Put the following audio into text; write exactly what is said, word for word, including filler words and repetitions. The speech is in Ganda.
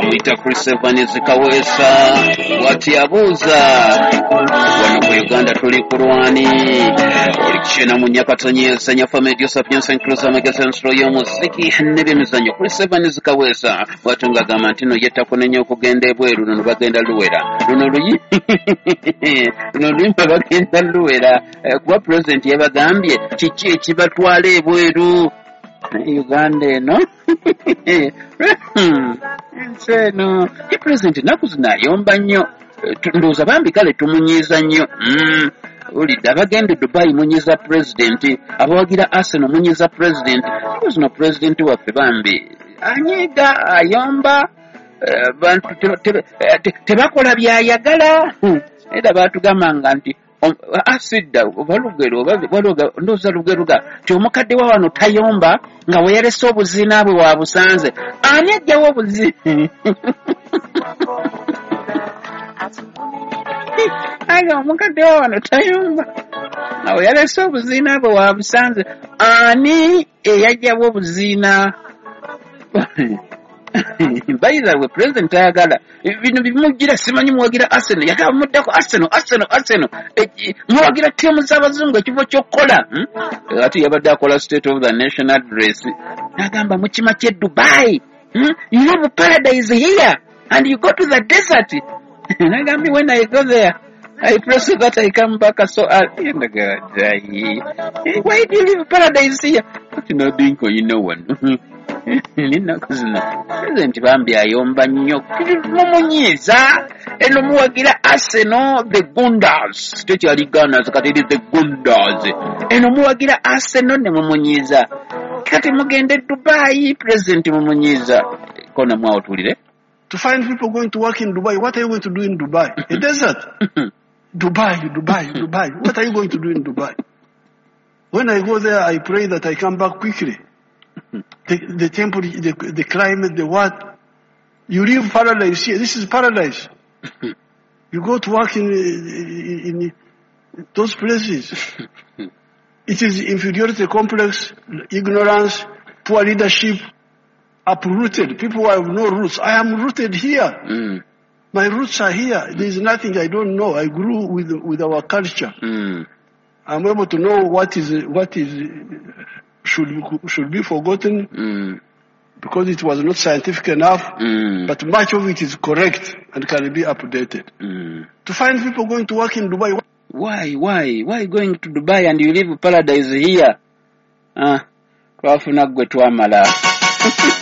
bamuyita Chris Evans Kawesa wati abuuza wano ku Uganda tuli kulwani olikishena mu nyakatonyeza nyafa medio sapiensa inclusa amagezi ensuro y'omuziki n'ebyemizannyo. Chris Evans Kawesa watunga gamba nti no yetakunenya okugenda ebweru luno bagenda luwera luno luyi luno luyimba bagenda luwera kuba president yabagambye kiki ekibatwala ebweru Uganda eno nseno ye president naku zinayomba nnyo ndowooza bambi kale tumunyiiza nnyo olidde abagenda Dubai munyiiza president abawagira Arsenal munyiiza president zino president waffe bambi anyiiga ayomba bantu tebakola byayagala era batugambanga nti asidda balugero baloga ndoza lugeruga ti omukadde wa wano tayomba nga we yalese obuzina bwe wabusanze ani ajjawo obuzina aga omukadde wa wano tayomba nga we yalese obuzina bwe wabusanze ani eyajjawo obuzina bayiza we president ayagala bino bimugira simanyi muwagira Arsenal yakaba muddako Arsenal Arsenal Arsenal muwagira timu z'abazungu ekifo ky'okukola ati yabadde akola state of the nation address nagamba mu kima ky'e Dubai you have a paradise here and you go to the desert nagamba when I go there I press that I come back so I why do you live paradise here but no dinko you know one nina kuzina president bambi ayomba nnyo mumunyiiza eno muwagira Arsenal the Gundars tekyali Gunners kati the Gundars eno muwagira Arsenal ne mumunyiiza kati mugende Dubai president mumunyiiza kona mwawo tulire to find people going to work in Dubai. What are you going to do in Dubai? A desert. Dubai, Dubai, Dubai. What are you going to do in Dubai? When I go there, I pray that I come back quickly. The, the temple, the, the climate, the what? You live paradise here. This is paradise. You go to work in, in, in those places. It is inferiority complex, ignorance, poor leadership, uprooted. People who have no roots. I am rooted here. Mm. My roots are here. There is nothing I don't know. I grew with with our culture. Mm. I'm able to know what is what is should should be forgotten mm. because it was not scientific enough. Mm. But much of it is correct and can be updated. Mm. To find people going to work in Dubai. Why, why, why going to Dubai and you live paradise here? Ah, twafuna gwe twamala.